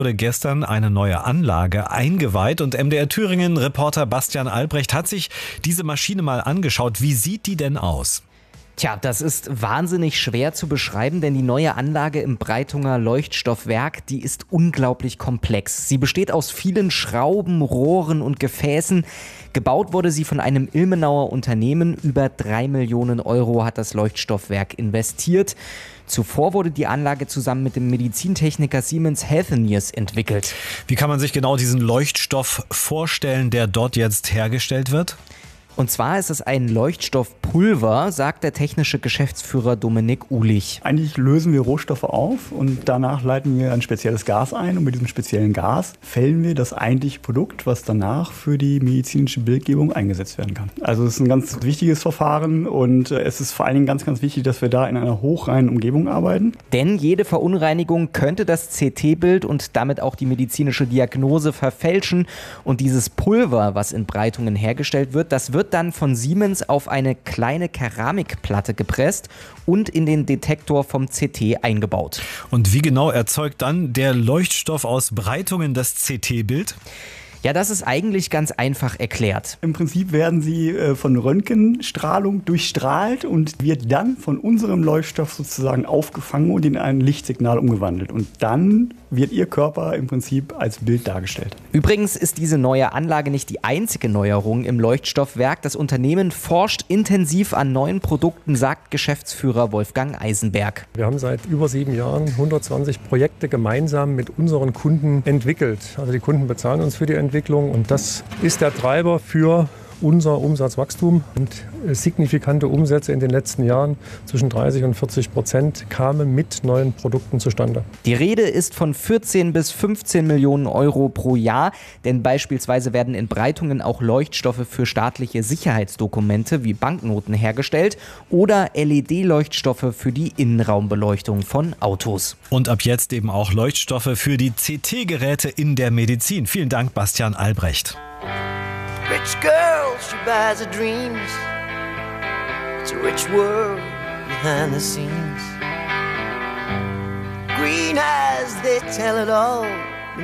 Wurde gestern eine neue Anlage eingeweiht und MDR Thüringen-Reporter Bastian Albrecht hat sich diese Maschine mal angeschaut. Wie sieht die denn aus? Tja, das ist wahnsinnig schwer zu beschreiben, denn die neue Anlage im Breitunger Leuchtstoffwerk, die ist unglaublich komplex. Sie besteht aus vielen Schrauben, Rohren und Gefäßen. Gebaut wurde sie von einem Ilmenauer Unternehmen. Über 3 Millionen Euro hat das Leuchtstoffwerk investiert. Zuvor wurde die Anlage zusammen mit dem Medizintechniker Siemens Healthineers entwickelt. Wie kann man sich genau diesen Leuchtstoff vorstellen, der dort jetzt hergestellt wird? Und zwar ist es ein Leuchtstoffpulver, sagt der technische Geschäftsführer Dominik Uhlich. Eigentlich lösen wir Rohstoffe auf und danach leiten wir ein spezielles Gas ein und mit diesem speziellen Gas fällen wir das eigentliche Produkt, was danach für die medizinische Bildgebung eingesetzt werden kann. Also es ist ein ganz wichtiges Verfahren und es ist vor allen Dingen ganz, ganz wichtig, dass wir da in einer hochreinen Umgebung arbeiten. Denn jede Verunreinigung könnte das CT-Bild und damit auch die medizinische Diagnose verfälschen. Und dieses Pulver, was in Breitungen hergestellt wird, das wird dann von Siemens auf eine kleine Keramikplatte gepresst und in den Detektor vom CT eingebaut. Und wie genau erzeugt dann der Leuchtstoff aus Breitungen das CT-Bild? Ja, das ist eigentlich ganz einfach erklärt. Im Prinzip werden sie von Röntgenstrahlung durchstrahlt und wird dann von unserem Leuchtstoff sozusagen aufgefangen und in ein Lichtsignal umgewandelt. Und dann wird ihr Körper im Prinzip als Bild dargestellt. Übrigens ist diese neue Anlage nicht die einzige Neuerung im Leuchtstoffwerk. Das Unternehmen forscht intensiv an neuen Produkten, sagt Geschäftsführer Wolfgang Eisenberg. Wir haben seit über 7 Jahren 120 Projekte gemeinsam mit unseren Kunden entwickelt. Also die Kunden bezahlen uns für die Entwicklung und das ist der Treiber für unser Umsatzwachstum. Und signifikante Umsätze in den letzten Jahren zwischen 30% und 40% kamen mit neuen Produkten zustande. Die Rede ist von 14 bis 15 Millionen Euro pro Jahr, denn beispielsweise werden in Breitungen auch Leuchtstoffe für staatliche Sicherheitsdokumente wie Banknoten hergestellt oder LED-Leuchtstoffe für die Innenraumbeleuchtung von Autos. Und ab jetzt eben auch Leuchtstoffe für die CT-Geräte in der Medizin. Vielen Dank, Bastian Albrecht. Rich girl, she buys her dreams. It's a rich world behind the scenes. Green eyes, they tell it all.